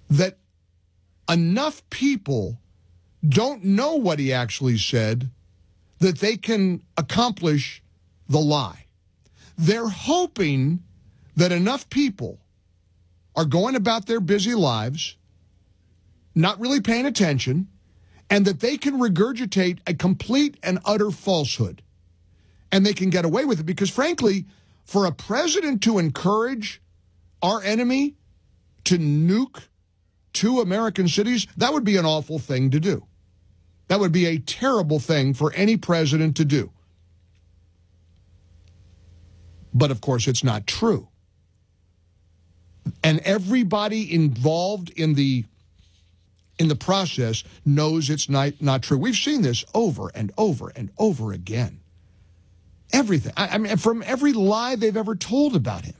that enough people don't know what he actually said that they can accomplish the lie. They're hoping that enough people are going about their busy lives, not really paying attention, and that they can regurgitate a complete and utter falsehood. And they can get away with it because, frankly, for a president to encourage our enemy to nuke 2 American cities, that would be an awful thing to do. That would be a terrible thing for any president to do. But, of course, it's not true. And everybody involved in the process knows it's not true. We've seen this over and over and over again. Everything. I mean, from every lie they've ever told about him.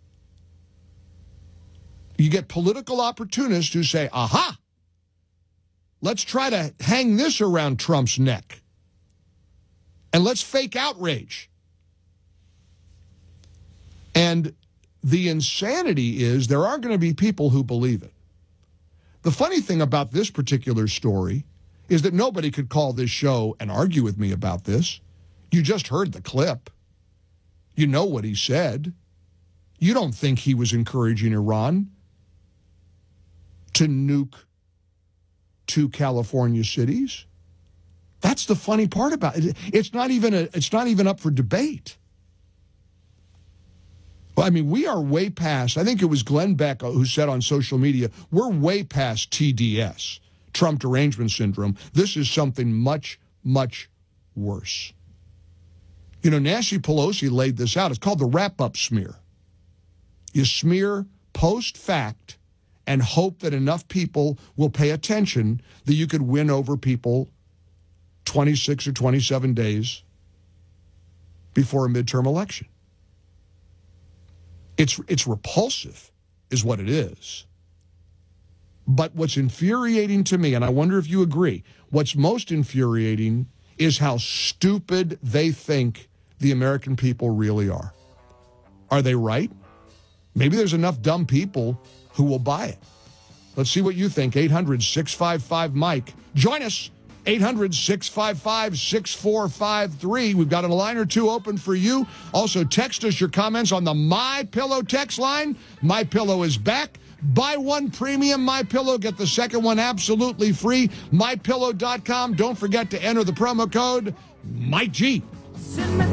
You get political opportunists who say, aha, let's try to hang this around Trump's neck. And let's fake outrage. And the insanity is there are going to be people who believe it. The funny thing about this particular story is that nobody could call this show and argue with me about this. You just heard the clip. You know what he said. You don't think he was encouraging Iran to nuke 2 California cities? That's the funny part about it. It's not even up for debate. Well, I mean, we are way past, I think it was Glenn Beck who said on social media, we're way past TDS, Trump derangement syndrome. This is something much, much worse. You know, Nancy Pelosi laid this out. It's called the wrap-up smear. You smear post-fact and hope that enough people will pay attention that you could win over people 26 or 27 days before a midterm election. It's repulsive, is what it is. But what's infuriating to me, and I wonder if you agree, what's most infuriating is how stupid they think the American people really are. Are they right? Maybe there's enough dumb people who will buy it. Let's see what you think. 800-655-MIKE. Join us. 800-655-6453. We've got a line or two open for you. Also, text us your comments on the MyPillow text line. MyPillow is back. Buy one premium MyPillow, get the second one absolutely free. MyPillow.com. Don't forget to enter the promo code MikeG.